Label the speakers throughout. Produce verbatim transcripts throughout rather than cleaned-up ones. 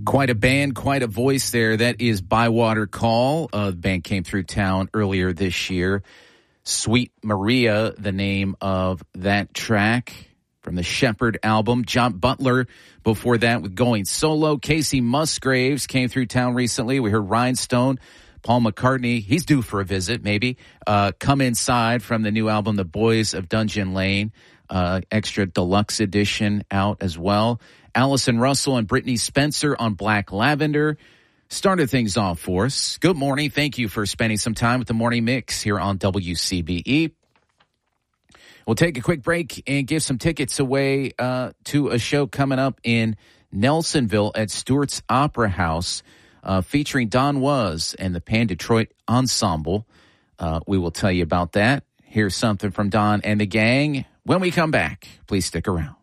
Speaker 1: Quite a band, quite a voice there. That is Bywater Call. Uh, the band came through town earlier this year. Sweet Maria, the name of that track from the Shepherd album. John Butler before that with Going Solo. Casey Musgraves came through town recently. We heard Rhinestone. Paul McCartney, he's due for a visit, maybe. Uh, Come Inside from the new album, The Boys of Dungeon Lane. Uh, extra deluxe edition out as well. Allison Russell and Brittany Spencer on Black Lavender started things off for us. Good morning. Thank you for spending some time with the Morning Mix here on W C B E. We'll take a quick break and give some tickets away uh, to a show coming up in Nelsonville at Stewart's Opera House uh, featuring Don Was and the Pan Detroit Ensemble. Uh, we will tell you about that. Here's something from Don and the gang. When we come back, please stick around.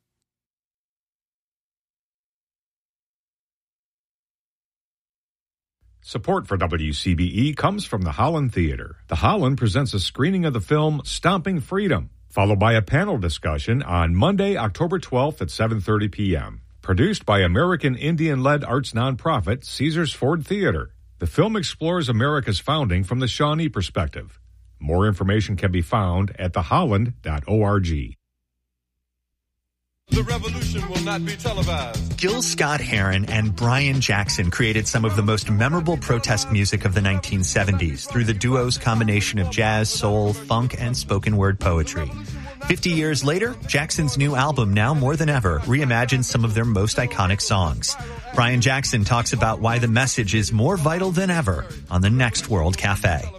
Speaker 2: Support for W C B E comes from the Holland Theater. The Holland presents a screening of the film Stomping Freedom, followed by a panel discussion on Monday, October twelfth at seven thirty p.m. Produced by American Indian-led arts nonprofit Caesars Ford Theater. The film explores America's founding from the Shawnee perspective. More information can be found at the holland dot org.
Speaker 3: The revolution will not be televised.
Speaker 4: Gil Scott-Heron and Brian Jackson created some of the most memorable protest music of the nineteen seventies through the duo's combination of jazz, soul, funk, and spoken word poetry. Fifty years later, Jackson's new album, Now More Than Ever, reimagines some of their most iconic songs. Brian Jackson talks about why the message is more vital than ever on the Next World Cafe.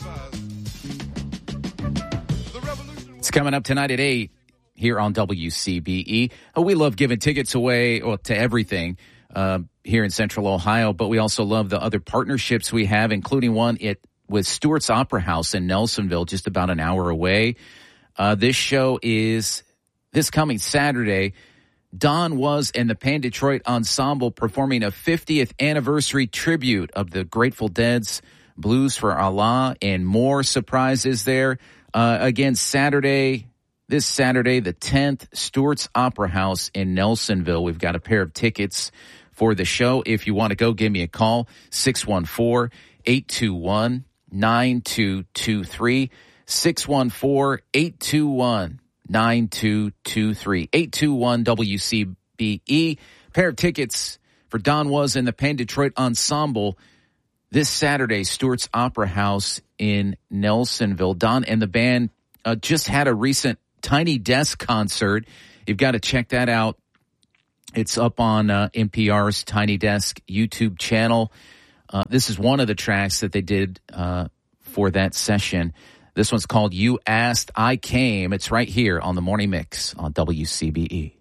Speaker 1: It's coming up tonight at eight. Here on W C B E. Oh, we love giving tickets away well, to everything uh, here in Central Ohio, but we also love the other partnerships we have, including one at, with Stewart's Opera House in Nelsonville, just about an hour away. Uh, this show is this coming Saturday. Don Was and the Pan Detroit Ensemble performing a fiftieth anniversary tribute of the Grateful Dead's Blues for Allah, and more surprises there. Uh, again, Saturday... This Saturday, the tenth, Stewart's Opera House in Nelsonville. We've got a pair of tickets for the show. If you want to go, give me a call, six one four, eight two one, nine two two three, six one four, eight two one, nine two two three, eight two one W C B E. Pair of tickets for Don Was and the Pan Detroit Ensemble this Saturday, Stewart's Opera House in Nelsonville. Don and the band uh, just had a recent Tiny Desk concert. You've got to check that out. It's up on uh, N P R's Tiny Desk YouTube channel. Uh, this is one of the tracks that they did uh, for that session. This one's called You Asked, I Came. It's right here on the Morning Mix on W C B E.